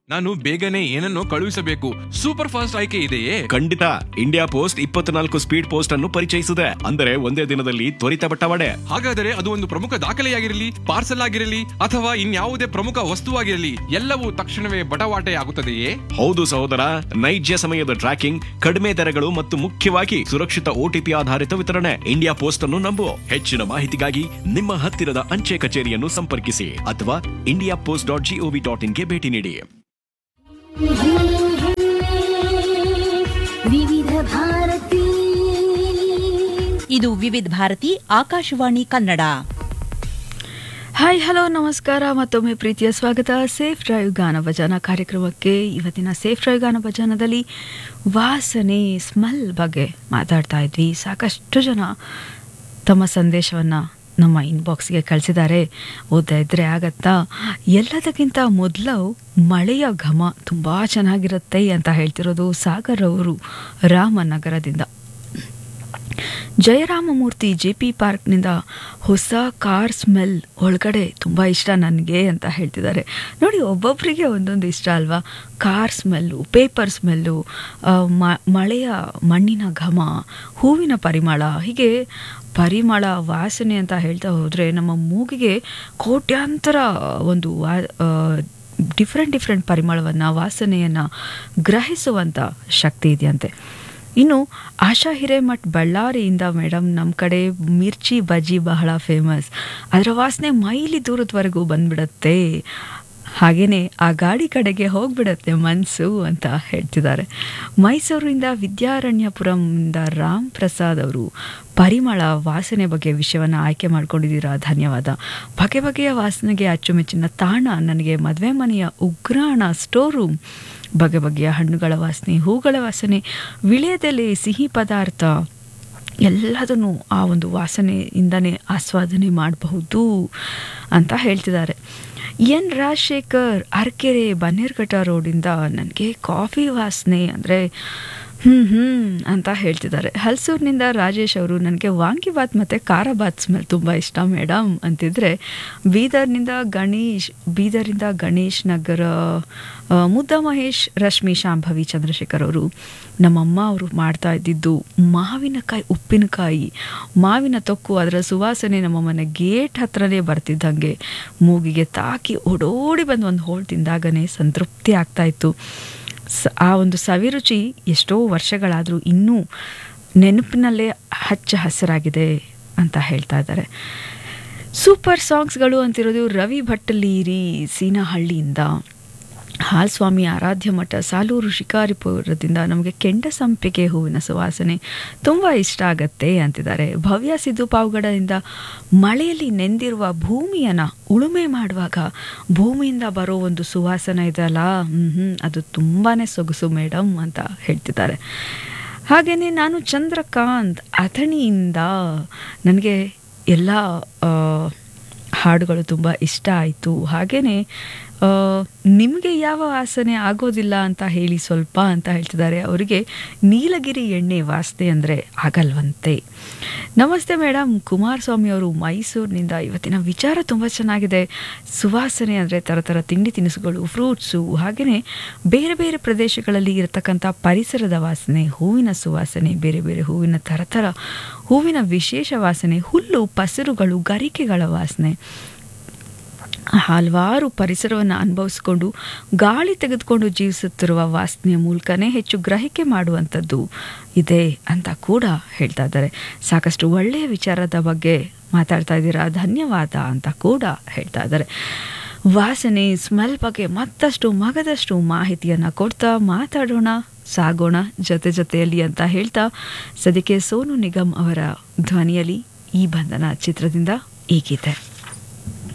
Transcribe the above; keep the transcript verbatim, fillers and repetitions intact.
ನಾನು ಬೇಗನೆ ಏನನ್ನೋ ಕಳುಹಿಸಬೇಕು. ಸೂಪರ್ ಫಾಸ್ಟ್ ಆಯ್ಕೆ ಇದೆಯೇ? ಖಂಡಿತ. ಇಂಡಿಯಾ ಪೋಸ್ಟ್ ಇಪ್ಪತ್ನಾಲ್ಕು ಸ್ಪೀಡ್ ಪೋಸ್ಟ್ ಅನ್ನು ಪರಿಚಯಿಸಿದೆ. ಅಂದರೆ ಒಂದೇ ದಿನದಲ್ಲಿ ತ್ವರಿತ ಬಟ್ಟವಾಡೆ. ಹಾಗಾದರೆ ಅದು ಒಂದು ಪ್ರಮುಖ ದಾಖಲೆಯಾಗಿರಲಿ, ಪಾರ್ಸಲ್ ಆಗಿರಲಿ ಅಥವಾ ಇನ್ಯಾವುದೇ ಪ್ರಮುಖ ವಸ್ತುವಾಗಿರಲಿ, ಎಲ್ಲವೂ ತಕ್ಷಣವೇ ಬಟವಾಟೆ ಆಗುತ್ತದೆಯೇ? ಹೌದು ಸಹೋದರ, ನೈಜ ಸಮಯದ ಟ್ರ್ಯಾಕಿಂಗ್, ಕಡಿಮೆ ದರಗಳು ಮತ್ತು ಮುಖ್ಯವಾಗಿ ಸುರಕ್ಷಿತ ಓಟಿಪಿ ಆಧಾರಿತ ವಿತರಣೆ. ಇಂಡಿಯಾ ಪೋಸ್ಟ್ ಅನ್ನು ನಂಬು. ಹೆಚ್ಚಿನ ಮಾಹಿತಿಗಾಗಿ ನಿಮ್ಮ ಹತ್ತಿರದ ಅಂಚೆ ಕಚೇರಿಯನ್ನು ಸಂಪರ್ಕಿಸಿ ಅಥವಾ India post dot gov dot ಇನ್ಗೆ ಭೇಟಿ ನೀಡಿ. ವಿವಿಧ ಭಾರತಿ. ಇದು ವಿವಿಧ ಭಾರತಿ ಆಕಾಶವಾಣಿ ಕನ್ನಡ. ಹಾಯ್, ಹಲೋ, ನಮಸ್ಕಾರ. ಮತ್ತೊಮ್ಮೆ ಪ್ರೀತಿಯ ಸ್ವಾಗತ ಸೇಫ್ ಡ್ರೈವ್ ಗಾನ ಭಜನ ಕಾರ್ಯಕ್ರಮಕ್ಕೆ. ಇವತ್ತಿನ ಸೇಫ್ ಡ್ರೈವ್ ಗಾನ ಭಜನದಲ್ಲಿ ವಾಸನೆ, ಸ್ಮೆಲ್ ಬಗ್ಗೆ ಮಾತಾಡ್ತಾ ಇದ್ವಿ. ಸಾಕಷ್ಟು ಜನ ತಮ್ಮ ಸಂದೇಶವನ್ನು ನಮ್ಮ ಇನ್ಬಾಕ್ಸ್ಗೆ ಕಳಿಸಿದ್ದಾರೆ. ಓದ್ತಾ ಇದ್ರೆ ಆಗತ್ತಾ? ಎಲ್ಲದಕ್ಕಿಂತ ಮೊದಲು ಮಳೆಯ ಘಮ ತುಂಬ ಚೆನ್ನಾಗಿರುತ್ತೆ ಅಂತ ಹೇಳ್ತಿರೋದು ಸಾಗರ್ ಅವರು ರಾಮನಗರದಿಂದ. ಜಯರಾಮಮೂರ್ತಿ ಜೆ ಪಿ ಪಾರ್ಕ್ನಿಂದ ಹೊಸ ಕಾರ್ ಸ್ಮೆಲ್ ಒಳಗಡೆ ತುಂಬ ಇಷ್ಟ ನನಗೆ ಅಂತ ಹೇಳ್ತಿದ್ದಾರೆ. ನೋಡಿ, ಒಬ್ಬೊಬ್ಬರಿಗೆ ಒಂದೊಂದು ಇಷ್ಟ ಅಲ್ವಾ? ಕಾರ್ ಸ್ಮೆಲ್ಲು, ಪೇಪರ್ ಸ್ಮೆಲ್ಲು, ಮಳೆಯ ಮಣ್ಣಿನ ಘಮ, ಹೂವಿನ ಪರಿಮಳ, ಹೀಗೆ ಪರಿಮಳ, ವಾಸನೆ ಅಂತ ಹೇಳ್ತಾ ಹೋದರೆ ನಮ್ಮ ಮೂಗಿಗೆ ಕೋಟ್ಯಾಂತರ ಒಂದು ವಾ ಡಿಫ್ರೆಂಟ್ ಡಿಫ್ರೆಂಟ್ ಪರಿಮಳವನ್ನು, ವಾಸನೆಯನ್ನು ಗ್ರಹಿಸುವಂಥ ಶಕ್ತಿ ಇದೆಯಂತೆ. ಇನ್ನು ಆಶಾ ಹಿರೇಮಠ್ ಬಳ್ಳಾರಿಯಿಂದ, ಮೇಡಮ್ ನಮ್ಮ ಕಡೆ ಮಿರ್ಚಿ ಬಜ್ಜಿ ಬಹಳ ಫೇಮಸ್, ಅದರ ವಾಸನೆ ಮೈಲಿ ದೂರದವರೆಗೂ ಬಂದ್ಬಿಡತ್ತೆ, ಹಾಗೆಯೇ ಆ ಗಾಡಿ ಕಡೆಗೆ ಹೋಗ್ಬಿಡತ್ತೆ ಮನಸ್ಸು ಅಂತ ಹೇಳ್ತಿದ್ದಾರೆ. ಮೈಸೂರಿನಿಂದ ವಿದ್ಯಾರಣ್ಯಪುರಂದ ರಾಮ್ ಪ್ರಸಾದ್ ಅವರು ಪರಿಮಳ ವಾಸನೆ ಬಗ್ಗೆ ವಿಷಯವನ್ನು ಆಯ್ಕೆ ಮಾಡ್ಕೊಂಡಿದ್ದೀರಾ, ಧನ್ಯವಾದ. ಬಗೆ ಬಗೆಯ ವಾಸನೆಗೆ ಅಚ್ಚುಮೆಚ್ಚಿನ ತಾಣ ನನಗೆ ಮದುವೆ ಮನೆಯ ಉಗ್ರಾಣ ಸ್ಟೋರ್ ರೂಮ್. ಬಗೆ ಬಗೆಯ ಹಣ್ಣುಗಳ ವಾಸನೆ, ಹೂಗಳ ವಾಸನೆ, ವಿಳೆದೆಲೆ, ಸಿಹಿ ಪದಾರ್ಥ ಎಲ್ಲದನ್ನು ಆ ಒಂದು ವಾಸನೆಯಿಂದನೇ ಆಸ್ವಾದನೆ ಮಾಡಬಹುದು ಅಂತ ಹೇಳ್ತಿದ್ದಾರೆ. ಎನ್ ರಾಜಶೇಖರ್ ಅರಕೆರೆ ಬನ್ನೇರ್ಘಟ್ಟ ರೋಡಿಂದ ನನಗೆ ಕಾಫಿ ವಾಸನೆ ಅಂದರೆ ಹ್ಞೂ ಹ್ಞೂ ಅಂತ ಹೇಳ್ತಿದ್ದಾರೆ. ಹಲಸೂರಿನಿಂದ ರಾಜೇಶ್ ಅವರು ನನಗೆ ವಾಂಗಿಬಾತ್ ಮತ್ತು ಖಾರ ಬಾತ್ ಸ್ಮೆಲ್ ತುಂಬ ಇಷ್ಟ ಮೇಡಮ್ ಅಂತಿದ್ರೆ, ಬೀದರ್ನಿಂದ ಗಣೇಶ್ ಬೀದರಿಂದ ಗಣೇಶ್ ನಗರ ಮುದ್ದ ಮಹೇಶ್, ರಶ್ಮಿ, ಶಾಂಭವಿ, ಚಂದ್ರಶೇಖರ್ ಅವರು ನಮ್ಮಮ್ಮ ಅವರು ಮಾಡ್ತಾ ಇದ್ದಿದ್ದು ಮಾವಿನಕಾಯಿ ಉಪ್ಪಿನಕಾಯಿ, ಮಾವಿನ ತೊಕ್ಕು, ಅದರ ಸುವಾಸನೆ ನಮ್ಮ ಮನೆ ಗೇಟ್ ಹತ್ರನೇ ಬರ್ತಿದ್ದಂಗೆ ಮೂಗಿಗೆ ತಾಕಿ ಓಡೋಡಿ ಬಂದು ಒಂದು ಹೋಳು ತಿಂದಾಗನೇ ಸಂತೃಪ್ತಿ ಆಗ್ತಾಯಿತ್ತು. ಸ ಆ ಒಂದು ಸವಿರುಚಿ ಎಷ್ಟೋ ವರ್ಷಗಳಾದರೂ ಇನ್ನೂ ನೆನಪಿನಲ್ಲೇ ಹಚ್ಚ ಹಸಿರಾಗಿದೆ ಅಂತ ಹೇಳ್ತಾ ಇದ್ದಾರೆ. ಸೂಪರ್ ಸಾಂಗ್ಸ್ಗಳು ಅಂತಿರೋದು ರವಿ ಭಟ್ಟಲೀರಿ ಸೀನಹಳ್ಳಿಯಿಂದ. ಹಾಲ್ಸ್ವಾಮಿ ಆರಾಧ್ಯ ಮಠ ಸಾಲೂರು ಶಿಕಾರಿಪುರದಿಂದ ನಮಗೆ ಕೆಂಡ ಸಂಪಿಗೆ ಹೂವಿನ ಸುವಾಸನೆ ತುಂಬ ಇಷ್ಟ ಆಗತ್ತೆ ಅಂತಿದ್ದಾರೆ. ಭವ್ಯ ಸಿದ್ದು ಪಾವಗಡದಿಂದ ಮಳೆಯಲ್ಲಿ ನೆಂದಿರುವ ಭೂಮಿಯನ್ನು ಉಳುಮೆ ಮಾಡುವಾಗ ಭೂಮಿಯಿಂದ ಬರೋ ಒಂದು ಸುವಾಸನೆ ಇದೆಯಲ್ಲ, ಹ್ಞೂ ಹ್ಞೂ ಅದು ತುಂಬಾ ಸೊಗಸು ಮೇಡಮ್ ಅಂತ ಹೇಳ್ತಿದ್ದಾರೆ. ಹಾಗೆಯೇ ನಾನು ಚಂದ್ರಕಾಂತ್ ಅಥಣಿಯಿಂದ, ನನಗೆ ಎಲ್ಲ ಹಾಡುಗಳು ತುಂಬ ಇಷ್ಟ ಆಯಿತು. ಹಾಗೆಯೇ ನಿಮಗೆ ಯಾವ ವಾಸನೆ ಆಗೋದಿಲ್ಲ ಅಂತ ಹೇಳಿ ಸ್ವಲ್ಪ ಅಂತ ಹೇಳ್ತಿದ್ದಾರೆ. ಅವರಿಗೆ ನೀಲಗಿರಿ ಎಣ್ಣೆ ವಾಸನೆ ಅಂದರೆ ಆಗಲ್ವಂತೆ. ನಮಸ್ತೆ ಮೇಡಮ್, ಕುಮಾರಸ್ವಾಮಿ ಅವರು ಮೈಸೂರಿನಿಂದ. ಇವತ್ತಿನ ವಿಚಾರ ತುಂಬ ಚೆನ್ನಾಗಿದೆ. ಸುವಾಸನೆ ಅಂದರೆ ಥರ ಥರ ತಿಂಡಿ ತಿನಿಸುಗಳು, ಫ್ರೂಟ್ಸು, ಹಾಗೆಯೇ ಬೇರೆ ಬೇರೆ ಪ್ರದೇಶಗಳಲ್ಲಿ ಇರತಕ್ಕಂಥ ಪರಿಸರದ ವಾಸನೆ, ಹೂವಿನ ಸುವಾಸನೆ, ಬೇರೆ ಬೇರೆ ಹೂವಿನ ಥರ ಥರ ಹೂವಿನ ವಿಶೇಷ ವಾಸನೆ, ಹುಲ್ಲು, ಪಸರುಗಳು, ಗರಿಕೆಗಳ ವಾಸನೆ, ಹಲವಾರು ಪರಿಸರವನ್ನು ಅನುಭವಿಸಿಕೊಂಡು ಗಾಳಿ ತೆಗೆದುಕೊಂಡು ಜೀವಿಸುತ್ತಿರುವ ವಾಸನೆಯ ಮೂಲಕನೇ ಹೆಚ್ಚು ಗ್ರಹಿಕೆ ಮಾಡುವಂಥದ್ದು ಇದೆ ಅಂತ ಕೂಡ ಹೇಳ್ತಾ ಇದ್ದಾರೆ. ಸಾಕಷ್ಟು ಒಳ್ಳೆಯ ವಿಚಾರದ ಬಗ್ಗೆ ಮಾತಾಡ್ತಾ ಇದ್ದೀರಾ, ಧನ್ಯವಾದ ಅಂತ ಕೂಡ ಹೇಳ್ತಾ ಇದ್ದಾರೆ. ವಾಸನೆ, ಸ್ಮೆಲ್ ಬಗ್ಗೆ ಮತ್ತಷ್ಟು ಮಗದಷ್ಟು ಮಾಹಿತಿಯನ್ನು ಕೊಡ್ತಾ ಮಾತಾಡೋಣ, ಸಾಗೋಣ ಜೊತೆ ಜೊತೆಯಲ್ಲಿ ಅಂತ ಹೇಳ್ತಾ, ಸದ್ಯಕ್ಕೆ ಸೋನು ನಿಗಮ್ ಅವರ ಧ್ವನಿಯಲ್ಲಿ ಈ ಬಂಧನ ಚಿತ್ರದಿಂದ ಈಗಿದೆ.